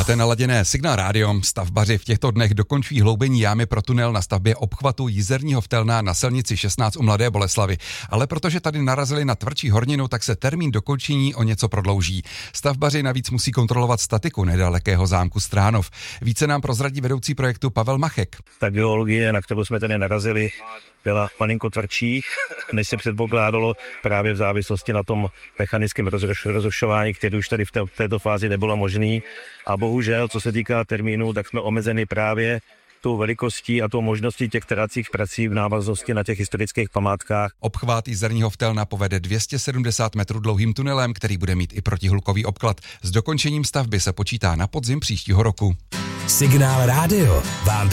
Máte naladěné Signál rádio. Stavbaři v těchto dnech dokončují hloubení jámy pro tunel na stavbě obchvatu Jizerního Vtelna na silnici 16 u Mladé Boleslavi. Ale protože tady narazili na tvrdší horninu, tak se termín dokončení o něco prodlouží. Stavbaři navíc musí kontrolovat statiku nedalekého zámku Stránov. Více nám prozradí vedoucí projektu Pavel Machek. Ta geologie, na kterou jsme tady narazili, byla malinko tvrdší, než se předpokládalo právě v závislosti na tom mechanickém rozrušování, který už tady v této fázi nebylo možný. A bohužel, co se týká termínu, tak jsme omezeni právě tou velikostí a tou možností těch teracích prací v návaznosti na těch historických památkách. Obchvat Jizerního Vtelna povede 270 metrů dlouhým tunelem, který bude mít i protihlukový obklad. S dokončením stavby se počítá na podzim příštího roku. Signál rádio vám